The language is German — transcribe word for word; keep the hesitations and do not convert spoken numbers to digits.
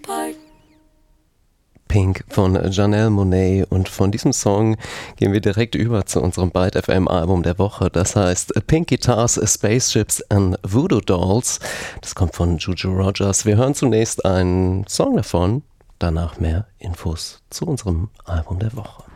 apart. Pink von Janelle Monáe, und von diesem Song gehen wir direkt über zu unserem Byte F M Album der Woche. Das heißt Pink Guitars, Spaceships and Voodoo Dolls. Das kommt von Juju Rogers. Wir hören zunächst einen Song davon, danach mehr Infos zu unserem Album der Woche.